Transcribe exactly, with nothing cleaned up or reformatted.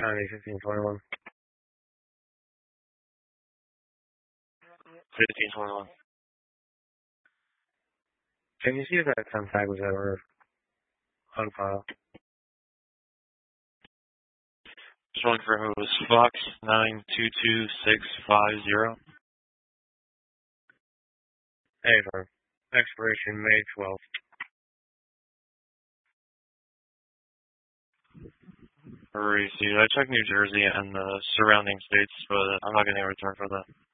County fifteen twenty-one. fifteen twenty-one. Can you see if that temp tag was ever on file? Just one for who was Fox nine two two six five zero. Ava. Expiration May twelfth. Receipt. I checked New Jersey and the surrounding states, but I'm not getting a return for that.